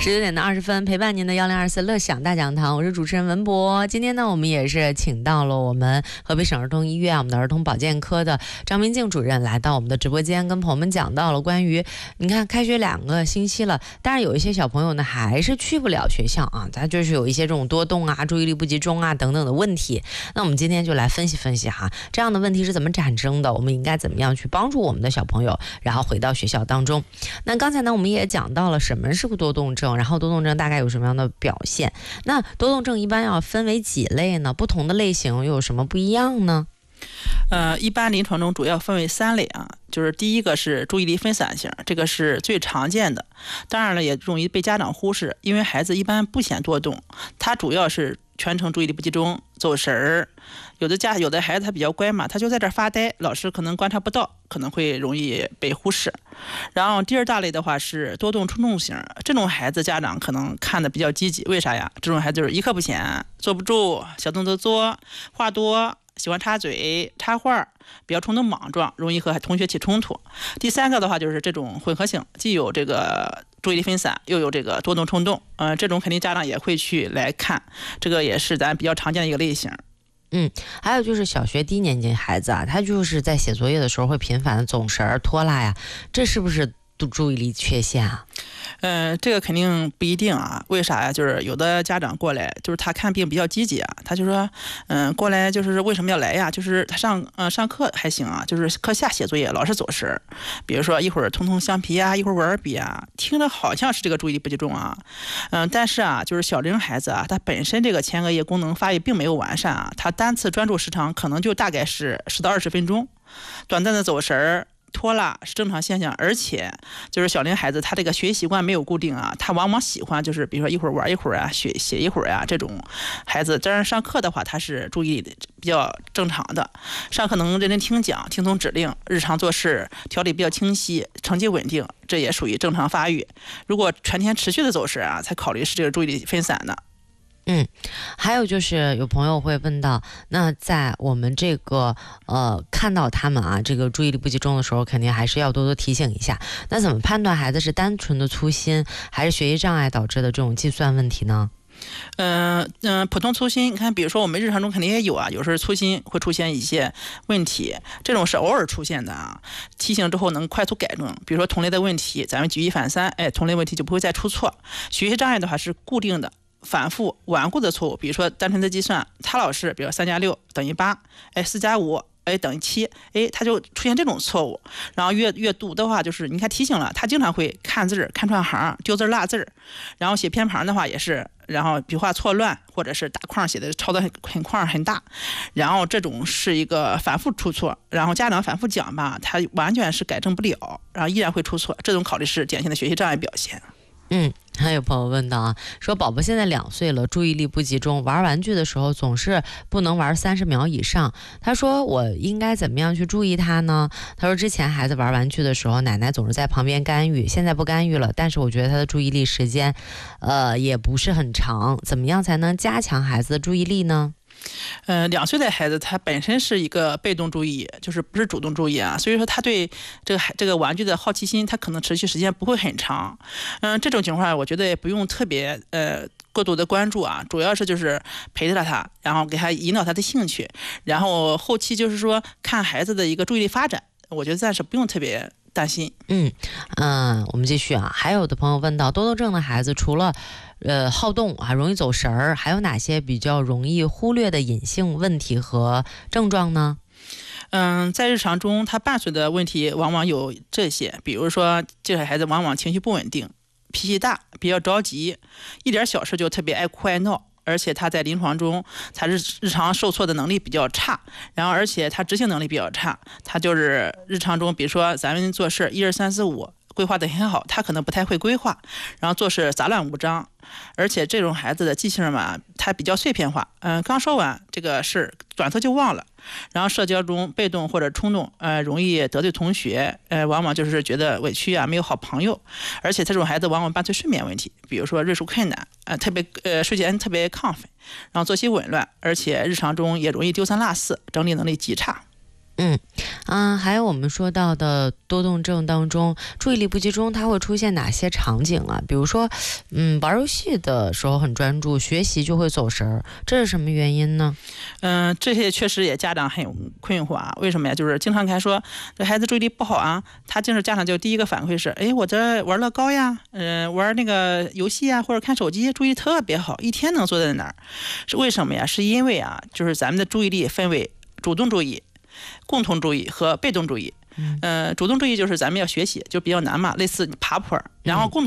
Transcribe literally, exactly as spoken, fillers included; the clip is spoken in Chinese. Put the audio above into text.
十九点的二十分，陪伴您的幺零二四乐享大讲堂，我是主持人文博。今天呢，我们也是请到了我们河北省儿童医院我们的儿童保健科的张明静主任来到我们的直播间，跟朋友们讲到了关于你看开学两个星期了，但是有一些小朋友呢还是去不了学校啊，他就是有一些这种多动啊、注意力不集中啊等等的问题。那我们今天就来分析分析哈，这样的问题是怎么产生的，我们应该怎么样去帮助我们的小朋友，然后回到学校当中。那刚才呢，我们也讲到了什么是个多动症，然后多动症大概有什么样的表现？那多动症一般要分为几类呢？不同的类型又有什么不一样呢？ 呃，一般临床中主要分为三类啊，就是第一个是注意力分散型，这个是最常见的，当然了也容易被家长忽视，因为孩子一般不嫌多动，他主要是全程注意力不集中、走神儿。有的家有的孩子他比较乖嘛，他就在这儿发呆，老师可能观察不到，可能会容易被忽视。然后第二大类的话是多动冲动型，这种孩子家长可能看的比较积极，为啥呀？这种孩子就是一刻不闲，坐不住，小动作做，话多，喜欢插嘴插话，比较冲动莽撞，容易和同学起冲突。第三个的话就是这种混合型，既有这个注意力分散，又有这个多动冲动，呃，这种肯定家长也会去来看，这个也是咱比较常见的一个类型。 嗯，还有就是小学低年级孩子啊，他就是在写作业的时候会频繁的走神儿、拖拉呀，这是不是注意力缺陷啊？ 呃，这个肯定不一定啊，为啥呀？就是有的家长过来，就是他看病比较积极啊，他就说，嗯、呃，过来就是为什么要来呀？就是他上呃上课还行啊，就是课下写作业老是走神儿，比如说一会儿通通橡皮啊，一会儿玩笔啊，听着好像是这个注意力不集中啊，嗯、呃，但是啊，就是小龄孩子啊，他本身这个前额叶功能发育并没有完善啊，他单次专注时长可能就大概是十到二十分钟，短暂的走神儿。拖拉是正常现象，而且就是小龄孩子他这个学习习惯没有固定啊，他往往喜欢就是比如说一会儿玩一会儿啊，写写一会儿啊，这种孩子当然上课的话他是注意力比较正常的，上课能认真听讲，听从指令，日常做事条理比较清晰，成绩稳定，这也属于正常发育。如果全天持续的走神啊，才考虑是这个注意力分散的。 嗯，还有就是有朋友会问到，那在我们这个呃看到他们啊这个注意力不集中的时候，肯定还是要多多提醒一下。那怎么判断孩子是单纯的粗心，还是学习障碍导致的这种计算问题呢？ 嗯、呃、嗯、呃，普通粗心，你看，比如说我们日常中肯定也有啊，有时候粗心会出现一些问题，这种是偶尔出现的啊，提醒之后能快速改正。比如说同类的问题，咱们举一反三，哎，同类问题就不会再出错。学习障碍的话是固定的。反复顽固的错误，比如说单纯的计算，他老是比如三加六等于八，哎，四加五哎等于七，哎，他就出现这种错误。然后阅阅读的话，就是你看提醒了，他经常会看字看串行，丢字落字，然后写偏旁的话也是，然后笔画错乱，或者是大框写的抄的很很框很大，然后这种是一个反复出错，然后家长反复讲吧，他完全是改正不了，然后依然会出错，这种考虑是典型的学习障碍表现。 嗯，还有朋友问到啊，说宝宝现在两岁了，注意力不集中，玩玩具的时候总是不能玩三十秒以上。他说我应该怎么样去注意他呢？他说之前孩子玩玩具的时候，奶奶总是在旁边干预，现在不干预了，但是我觉得他的注意力时间，呃，也不是很长。怎么样才能加强孩子的注意力呢？ 呃，两岁的孩子他本身是一个被动注意，就是不是主动注意啊，所以说他对这个这个玩具的好奇心，他可能持续时间不会很长。嗯、呃，这种情况我觉得也不用特别呃过度的关注啊，主要是就是陪着他，然后给他引导他的兴趣，然后后期就是说看孩子的一个注意力发展，我觉得暂时不用特别担心。 嗯嗯、呃，我们继续啊。还有的朋友问到，多动症的孩子除了呃好动啊，容易走神儿，还有哪些比较容易忽略的隐性问题和症状呢？ 嗯，在日常中，他伴随的问题往往有这些，比如说这个孩子往往情绪不稳定，脾气大，比较着急，一点小事就特别爱哭爱闹。而且他在临床中，他日日常受挫的能力比较差，然后而且他执行能力比较差，他就是日常中，比如说咱们做事一二三四五规划的很好，他可能不太会规划，然后做事杂乱无章，而且这种孩子的记性嘛，他比较碎片化，嗯、呃，刚说完这个事转头就忘了，然后社交中被动或者冲动，呃，容易得罪同学，呃，往往就是觉得委屈啊，没有好朋友，而且这种孩子往往伴随睡眠问题，比如说入睡困难，呃，特别呃睡前特别亢奋，然后作息紊乱，而且日常中也容易丢三落四，整理能力极差。 嗯， 嗯，还有我们说到的多动症当中，注意力不集中，它会出现哪些场景啊？比如说，嗯，玩游戏的时候很专注，学习就会走神儿，这是什么原因呢？ 嗯，这些确实也家长很有困惑啊。为什么呀？就是经常看说这孩子注意力不好啊，他就是家长就第一个反馈是，哎，我这玩乐高呀，嗯、呃，玩那个游戏啊，或者看手机，注意力特别好，一天能坐在那儿。是为什么呀？是因为啊，就是咱们的注意力分为主动注意、共同注意和被动注意。呃，主动注意就是咱们要学习，就比较难嘛，类似爬坡，然后共